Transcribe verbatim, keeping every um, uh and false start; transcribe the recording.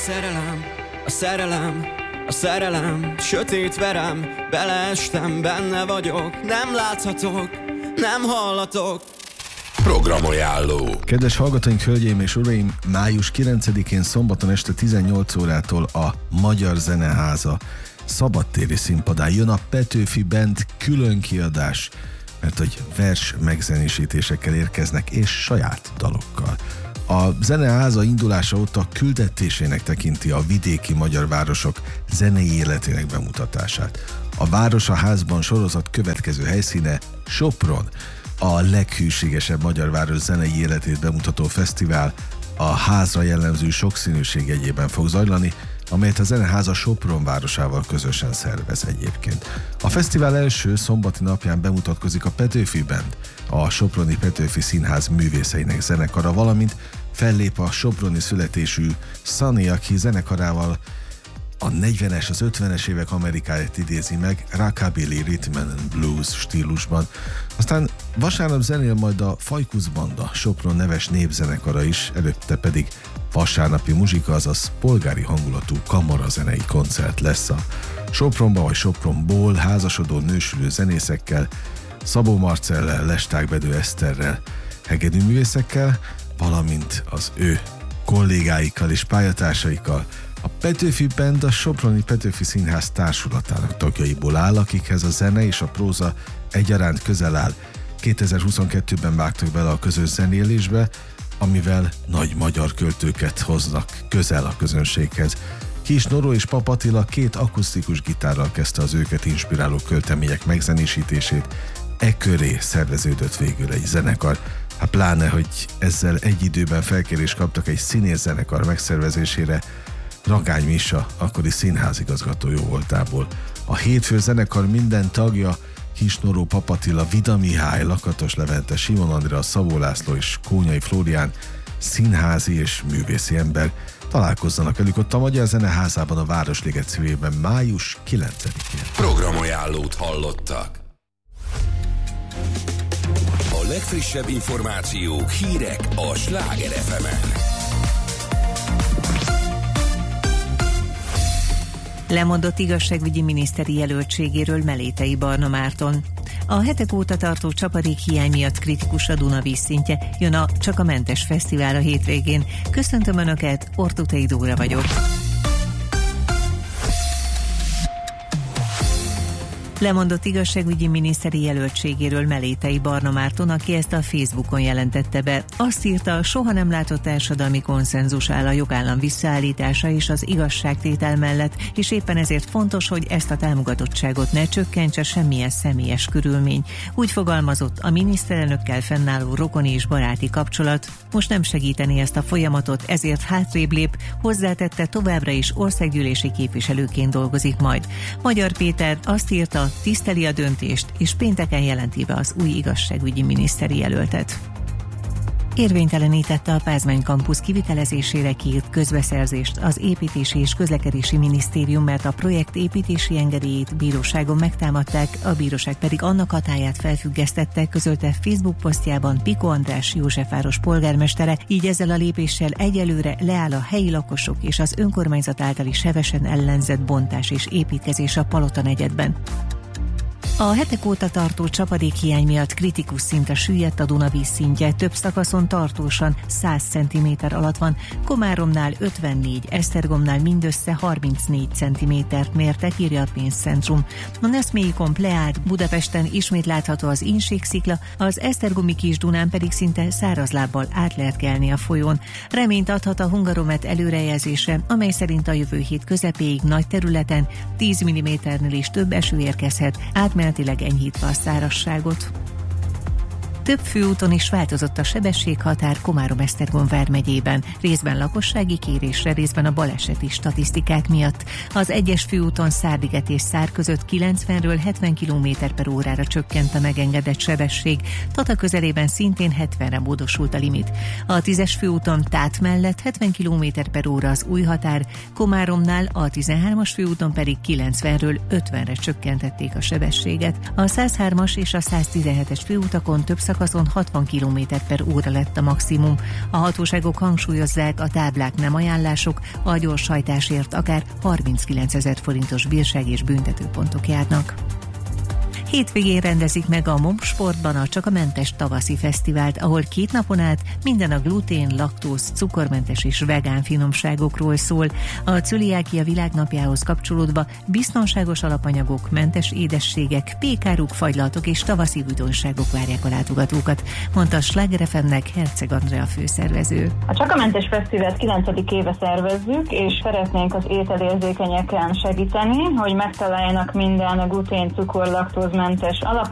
szerelem, a szerelem, a szerelem, sötét verem, beleestem, benne vagyok, nem láthatok, nem hallatok. Programajánló. Kedves hallgatóink, hölgyeim és uraim, május kilencedikén szombaton este tizennyolc órától a Magyar Zeneháza szabadtéri színpadán jön a Petőfi Band külön kiadás, mert hogy vers megzenésítésekkel érkeznek és saját dalokkal. A Zeneháza indulása óta küldetésének tekinti a vidéki magyar városok zenei életének bemutatását. A Város a Házban sorozat következő helyszíne Sopron. A leghűségesebb magyar város zenei életét bemutató fesztivál a házra jellemző sokszínűség jegyében fog zajlani, amelyet a Zeneháza Sopron városával közösen szervez egyébként. A fesztivál első szombati napján bemutatkozik a Petőfi Band, a Soproni Petőfi Színház művészeinek zenekara, valamint fellép a soproni születésű Sunny, aki zenekarával a negyvenes, az ötvenes évek Amerikáját idézi meg rockabilly, rhythm and blues stílusban. Aztán vasárnap zenél majd a Fajkusz Banda, Sopron neves népzenekara is, előtte pedig vasárnapi muzsika, azaz polgári hangulatú kamarazenei koncert lesz a Sopronba vagy Sopronból házasodó nősülő zenészekkel, Szabó Marcellel, Lesták Bedő Eszterrel, hegedűművészekkel, valamint az ő kollégáikkal és pályatársaikkal. A Petőfi Band a Soproni Petőfi Színház társulatának tagjaiból áll, akikhez a zene és a próza egyaránt közel áll. kétezer-huszonkettőben vágtak bele a közös zenélésbe, amivel nagy magyar költőket hoznak közel a közönséghez. Kis Noró és Pap Attila két akusztikus gitárral kezdte az őket inspiráló költemények megzenésítését, e köré szerveződött végül egy zenekar. Hát pláne, hogy ezzel egy időben felkérést kaptak egy színészzenekar megszervezésére, Ragány Misa, akkori színházigazgató jó voltából. A hétfő zenekar minden tagja, Kis Noró, Pap Attila, Vida Mihály, Lakatos Levente, Simon Andrea, Szabó László és Kónyai Flórián színházi és művészi ember. Találkozzanak velük ott a Magyar Zeneházában, a Városliget szívében május kilencedikén. Programajánlót hallottak. A legfrissebb információk, hírek a Sláger ef emen. Lemondott igazságügyi miniszteri jelöltségéről Melétei Barna Márton. A hetek óta tartó csapadék hiány miatt kritikus a Duna vízszintje. Jön a Csak a Mentes Fesztivál a hétvégén. Köszöntöm Önöket, Ortutei Dóra vagyok. Lemondott igazságügyi miniszteri jelöltségéről Melétei Barna Márton, aki ezt a Facebookon jelentette be. Azt írta, soha nem látott társadalmi konszenzus áll a jogállam visszaállítása és az igazságtétel mellett, és éppen ezért fontos, hogy ezt a támogatottságot ne csökkentse semmilyen személyes körülmény. Úgy fogalmazott, a miniszterelnökkel fennálló rokoni és baráti kapcsolat most nem segíteni ezt a folyamatot, ezért hátrébb lép, hozzátette, továbbra is országgyűlési képviselőként dolgozik majd. Magyar Péter azt írta, tiszteli a döntést, és pénteken jelenti be az új igazságügyi miniszteri jelöltet. Érvénytelenítette a Pázmány Campus kivitelezésére kiírt közbeszerzést az Építési és Közlekedési Minisztérium, mert a projekt építési engedélyét bíróságon megtámadták, a bíróság pedig annak hatályát felfüggesztette, közölte Facebook posztjában Piko András Józsefváros polgármestere, így ezzel a lépéssel egyelőre leáll a helyi lakosok és az önkormányzat által is hevesen ellenzett bontás és építkezés a Palota negyedben. A hetek óta tartó csapadékhiány miatt kritikus szintre süllyedt a Duna vízszintje, több szakaszon tartósan száz centiméter alatt van, Komáromnál ötvennégy, Esztergomnál mindössze harmincnégy centimétert mértek, írja a pénzcentrum. A Neszmélyikon pleád, Budapesten ismét látható az Inségszikla, az Esztergomi Kis-Dunán pedig szinte szárazlábbal át lehet kelni a folyón. Reményt adhat a Hungaromet előrejelzése, amely szerint a jövő hét közepéig nagy területen tíz milliméternél is több eső érkezhet, átmenetileg enyhítve a szárazságot. Több főúton is változott a sebességhatár Komárom-Esztergom vármegyében, részben lakossági kérésre, részben a baleseti statisztikák miatt. Az egyes főúton Szárdiget és Szár között kilencvenről hetven kilométer per órára csökkent a megengedett sebesség, Tata közelében szintén hetvenre módosult a limit. A tízes főúton Tát mellett hetven kilométer per óra az új határ, Komáromnál a tizenhármas főúton pedig kilencvenről ötvenre csökkentették a sebességet. A százhármas és a száztizenhetes főutakon több szakaszon szakaszon hatvan kilométer per óra lett a maximum. A hatóságok hangsúlyozzák, a táblák nem ajánlások, a gyorshajtásért akár harminckilencezer forintos bírság és büntetőpontok járnak. Hétvégén rendezik meg a Momsportban a Csak a Mentes tavaszi fesztivált, ahol két napon át minden a glutén, laktóz, cukormentes és vegán finomságokról szól. A cöliákia világnapjához kapcsolódva biztonságos alapanyagok, mentes édességek, pékáruk, fagylaltok és tavaszi újdonságok várják a látogatókat, mondta a Sláger ef em-nek Herceg Andrea főszervező. A Csak a Mentes fesztivált kilencedik éve szervezzük, és szeretnénk az ételérzékenyeken segíteni, hogy megtaláljanak minden glutén, cukor, laktóz mentes alap